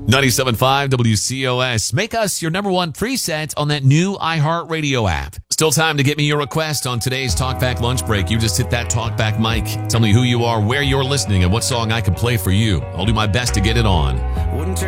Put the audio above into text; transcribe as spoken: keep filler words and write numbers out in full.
ninety-seven point five W C O S. Make us your number one preset on that new iHeartRadio app. Still time to get me your request on today's Talkback Lunch Break. You just hit that Talkback mic. Tell me who you are, where you're listening, and what song I can play for you. I'll do my best to get it on.